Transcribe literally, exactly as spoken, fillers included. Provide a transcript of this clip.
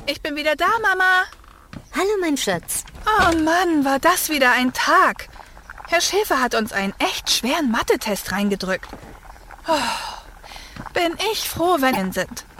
Ich bin wieder da, Mama. Hallo, mein Schatz. Oh Mann, war das wieder ein Tag. Herr Schäfer hat uns einen echt schweren Mathe-Test reingedrückt. Oh, bin ich froh, wenn wir sind.